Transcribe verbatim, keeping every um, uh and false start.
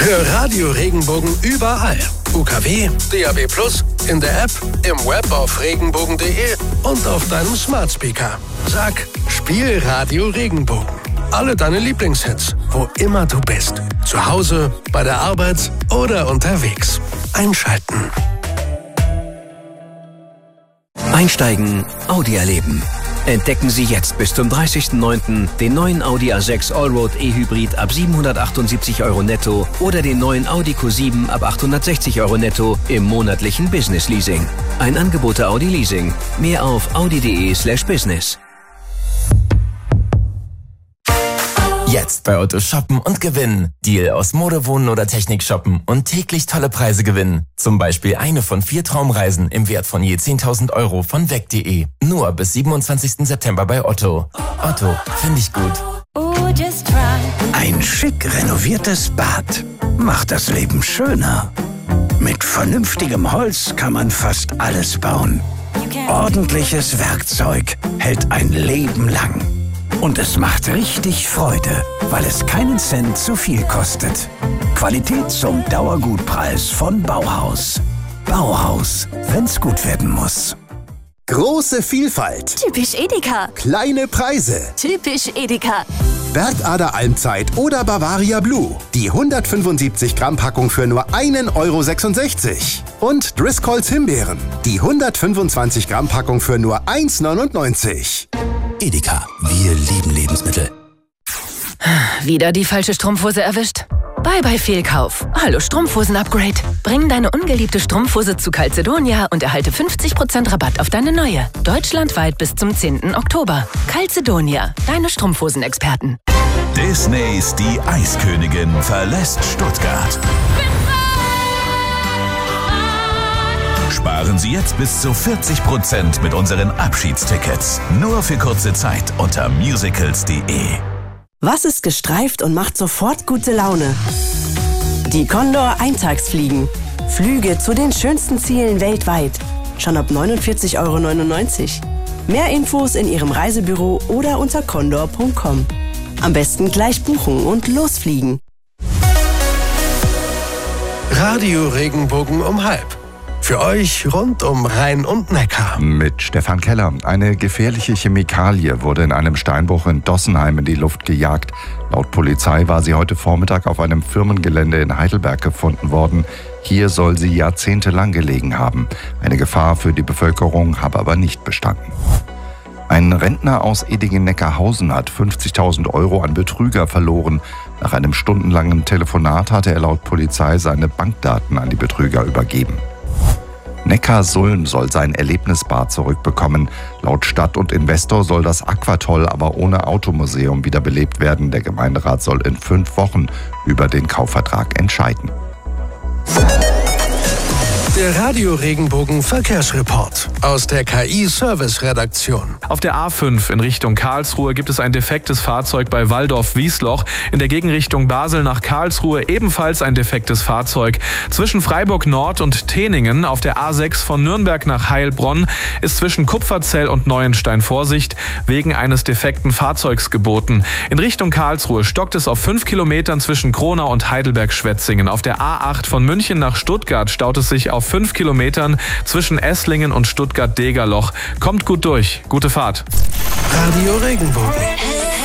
Hör Radio Regenbogen überall. U K W, D A B plus, in der App, im Web auf regenbogen punkt de und auf deinem Smart Speaker. Sag, spiel Radio Regenbogen. Alle deine Lieblingshits, wo immer du bist. Zu Hause, bei der Arbeit oder unterwegs. Einschalten. Einsteigen, Audi erleben. Entdecken Sie jetzt bis zum dreißigsten neunten den neuen Audi A sechs Allroad E-Hybrid ab siebenhundertachtundsiebzig Euro netto oder den neuen Audi Q sieben ab achthundertsechzig Euro netto im monatlichen Business Leasing. Ein Angebot der Audi Leasing. Mehr auf audi punkt de slash business. Jetzt bei Otto shoppen und gewinnen. Deal aus Mode, Wohnen oder Technik shoppen und täglich tolle Preise gewinnen. Zum Beispiel eine von vier Traumreisen im Wert von je zehntausend Euro von weg punkt de. Nur bis siebenundzwanzigsten September bei Otto. Otto, finde ich gut. Ein schick renoviertes Bad macht das Leben schöner. Mit vernünftigem Holz kann man fast alles bauen. Ordentliches Werkzeug hält ein Leben lang. Und es macht richtig Freude, weil es keinen Cent zu viel kostet. Qualität zum Dauergutpreis von Bauhaus. Bauhaus, wenn's gut werden muss. Große Vielfalt. Typisch Edeka. Kleine Preise. Typisch Edeka. Bergader Almzeit oder Bavaria Blue. Die hundertfünfundsiebzig Gramm Packung für nur einen Euro sechsundsechzig. Und Driscolls Himbeeren. Die hundertfünfundzwanzig Gramm Packung für nur eins neunundneunzig. Edeka, wir lieben Lebensmittel. Wieder die falsche Strumpfhose erwischt? Bye bye Fehlkauf. Hallo Strumpfhosen-Upgrade. Bring deine ungeliebte Strumpfhose zu Calzedonia und erhalte fünfzig Prozent Rabatt auf deine neue. Deutschlandweit bis zum zehnten Oktober. Calzedonia, deine Strumpfhosenexperten. Disneys Die Eiskönigin verlässt Stuttgart. Sparen Sie jetzt bis zu vierzig Prozent mit unseren Abschiedstickets. Nur für kurze Zeit unter musicals punkt de. Was ist gestreift und macht sofort gute Laune? Die Condor Eintagsfliegen. Flüge zu den schönsten Zielen weltweit. Schon ab neunundvierzig Euro neunundneunzig. Mehr Infos in Ihrem Reisebüro oder unter condor punkt com. Am besten gleich buchen und losfliegen. Radio Regenbogen um halb. Für euch rund um Rhein und Neckar. Mit Stefan Keller. Eine gefährliche Chemikalie wurde in einem Steinbruch in Dossenheim in die Luft gejagt. Laut Polizei war sie heute Vormittag auf einem Firmengelände in Heidelberg gefunden worden. Hier soll sie jahrzehntelang gelegen haben. Eine Gefahr für die Bevölkerung habe aber nicht bestanden. Ein Rentner aus Edingen-Neckarhausen hat fünfzigtausend Euro an Betrüger verloren. Nach einem stundenlangen Telefonat hatte er laut Polizei seine Bankdaten an die Betrüger übergeben. Neckarsulm soll sein Erlebnisbad zurückbekommen. Laut Stadt und Investor soll das Aquatoll aber ohne Automuseum wiederbelebt werden. Der Gemeinderat soll in fünf Wochen über den Kaufvertrag entscheiden. Der Radio Regenbogen Verkehrsreport aus der K I-Service-Redaktion. Auf der A fünf in Richtung Karlsruhe gibt es ein defektes Fahrzeug bei Walldorf-Wiesloch. In der Gegenrichtung Basel nach Karlsruhe ebenfalls ein defektes Fahrzeug. Zwischen Freiburg Nord und Teningen auf der A sechs von Nürnberg nach Heilbronn ist zwischen Kupferzell und Neuenstein Vorsicht wegen eines defekten Fahrzeugs geboten. In Richtung Karlsruhe stockt es auf fünf Kilometern zwischen Kronau und Heidelberg-Schwetzingen. Auf der A acht von München nach Stuttgart staut es sich auf fünf Kilometern zwischen Esslingen und Stuttgart-Degerloch. Kommt gut durch. Gute Fahrt. Radio Regenbogen.